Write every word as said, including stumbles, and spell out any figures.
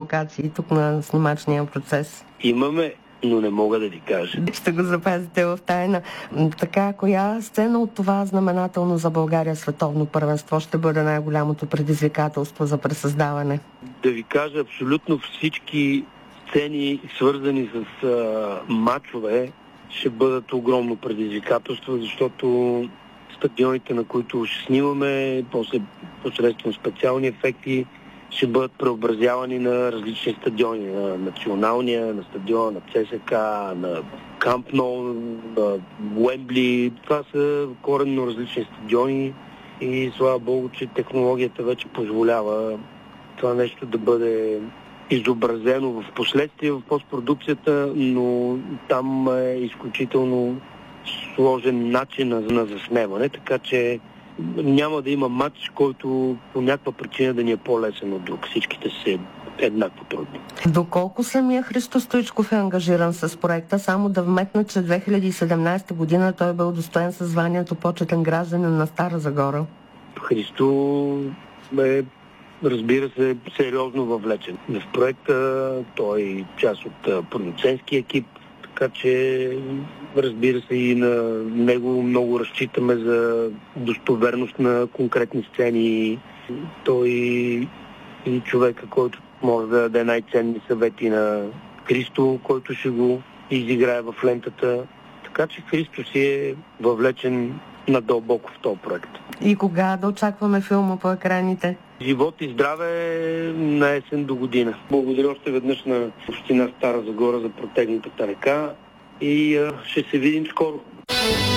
локации тук на снимачния процес? Имаме, но не мога да ви кажа. Ще го запазите в тайна. Така, коя сцена от това знаменателно за България световно първенство ще бъде най-голямото предизвикателство за пресъздаване? Да ви кажа, абсолютно всички сцени, свързани с а, мачове, ще бъдат огромно предизвикателство, защото стадионите, на които ще снимаме, после посредством специални ефекти, ще бъдат преобразявани на различни стадиони. На националния, на стадиона, на ЦСКА, на Камп Ноу, на Уембли. Това са коренно различни стадиони и слава Богу, че технологията вече позволява това нещо да бъде изобразено в последствие в постпродукцията, но там е изключително сложен начин на заснемане, така че няма да има матч, който по някаква причина да ни е по-лесен от друг. Всичките са еднакво трудни. Доколко самия Христо Стоичков е ангажиран с проекта? Само да вметна, че две хиляди и седемнадесета година той бе удостоен със званието почетен гражданин на Стара Загора. Христо е, разбира се, сериозно въвлечен в проекта. Той е част от продуцентския екип, така че разбира се и на него много разчитаме за достоверност на конкретни сцени. Той е човека, който може да даде най-ценни съвети на Христо, който ще го изиграе в лентата. Така че Христо си е въвлечен надълбоко в този проект. И кога да очакваме филма по екраните? Живот и здраве на есен до година. Благодаря още веднъж на община Стара Загора за протегнатата ръка и а, ще се видим скоро.